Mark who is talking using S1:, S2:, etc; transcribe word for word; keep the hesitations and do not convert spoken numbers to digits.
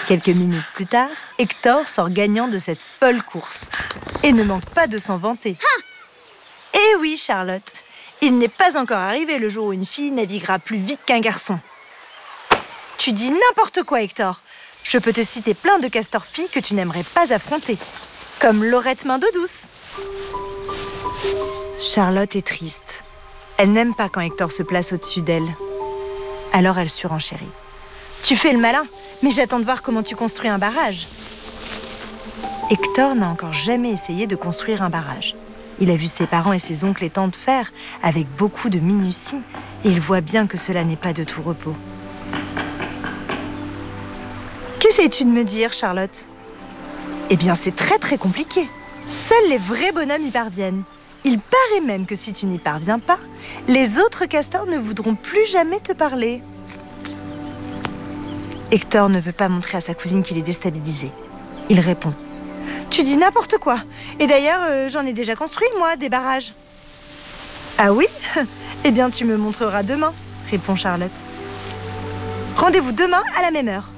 S1: Quelques minutes plus tard, Hector sort gagnant de cette folle course et ne manque pas de s'en vanter.
S2: Ah!
S1: Eh oui, Charlotte, il n'est pas encore arrivé le jour où une fille naviguera plus vite qu'un garçon. Tu dis n'importe quoi, Hector. Je peux te citer plein de castors-filles que tu n'aimerais pas affronter, comme Laurette Main d'eau douce. Charlotte est triste. Elle n'aime pas quand Hector se place au-dessus d'elle. Alors elle surenchérit. Tu fais le malin, mais j'attends de voir comment tu construis un barrage. Hector n'a encore jamais essayé de construire un barrage. Il a vu ses parents et ses oncles et tantes faire avec beaucoup de minutie et il voit bien que cela n'est pas de tout repos. Qu'essayes-tu de me dire, Charlotte? Eh bien, c'est très très compliqué. Seuls les vrais bonhommes y parviennent. Il paraît même que si tu n'y parviens pas, les autres castors ne voudront plus jamais te parler. Hector ne veut pas montrer à sa cousine qu'il est déstabilisé. Il répond. Tu dis n'importe quoi. Et d'ailleurs, euh, j'en ai déjà construit, moi, des barrages. Ah oui? Eh bien, tu me montreras demain, répond Charlotte. Rendez-vous demain à la même heure.